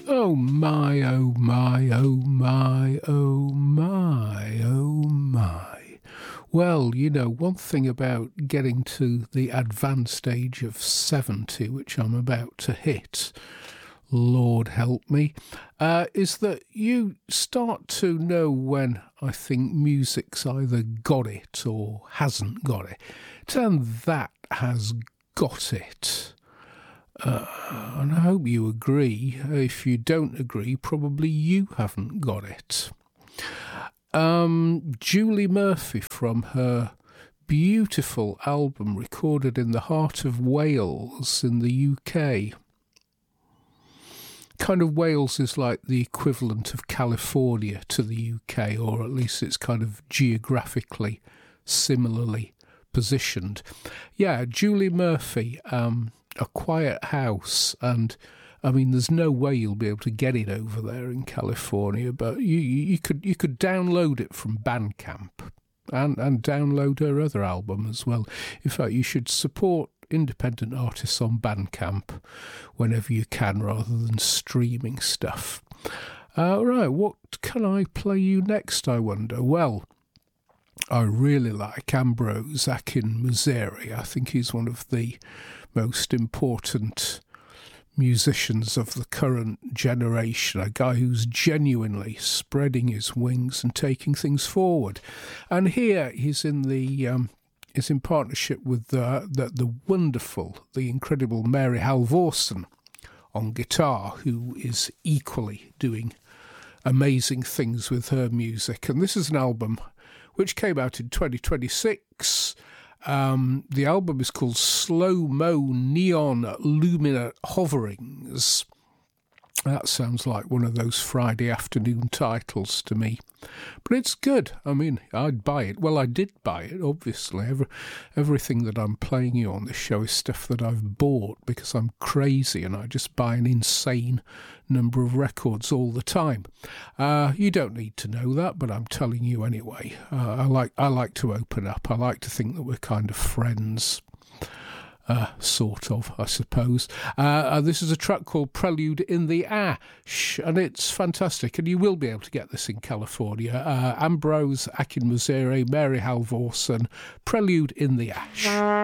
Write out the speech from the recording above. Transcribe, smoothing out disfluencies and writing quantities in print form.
Oh my, oh my, oh my, oh my, oh my. Well, you know, one thing about getting to the advanced age of 70, which I'm about to hit, Lord help me, is that you start to know when I think music's either got it or hasn't got it. And that has got it. And I hope you agree. If you don't agree, probably you haven't got it. Julie Murphy, from her beautiful album recorded in the heart of Wales in the UK. Kind of Wales is like the equivalent of California to the UK, or at least it's kind of geographically similarly positioned. Yeah, Julie Murphy, A Quiet House, and I mean, there's no way you'll be able to get it over there in California, but you could download it from Bandcamp and download her other album as well. In fact, you should support independent artists on Bandcamp whenever you can, rather than streaming stuff. Right, what can I play you next, I wonder? Well, I really like Ambrose Akinmusire. I think he's one of the most important musicians of the current generation, a guy who's genuinely spreading his wings and taking things forward. And here he's in is in partnership with the wonderful, the incredible Mary Halvorsen on guitar, who is equally doing amazing things with her music. And this is an album which came out in 2026. The album is called Slow Mo Neon Lumina Hoverings. That sounds like one of those Friday afternoon titles to me. But it's good. I mean, I'd buy it. Well, I did buy it, obviously. Everything that I'm playing you on this show is stuff that I've bought because I'm crazy and I just buy an insane number of records all the time. You don't need to know that, but I'm telling you anyway. I like to open up. I like to think that we're kind of friends. Sort of, I suppose. This is a track called Prelude in the Ash, and it's fantastic, and you will be able to get this in California. Ambrose Akinmusire, Mary Halvorsen, Prelude in the Ash.